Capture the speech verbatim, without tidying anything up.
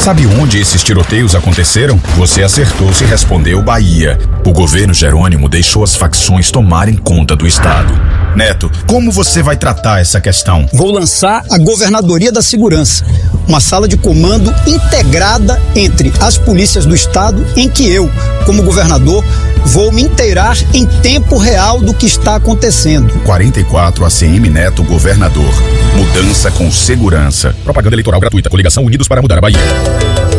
Sabe onde esses tiroteios aconteceram? Você acertou se respondeu Bahia. O governo Jerônimo deixou as facções tomarem conta do estado. Neto, como você vai tratar essa questão? Vou lançar a Governadoria da Segurança, uma sala de comando integrada entre as polícias do estado, em que eu, como governador, vou me inteirar em tempo real do que está acontecendo. quarenta e quatro A C M Neto, governador. Mudança com segurança. Propaganda eleitoral gratuita. Coligação Unidos para Mudar a Bahia.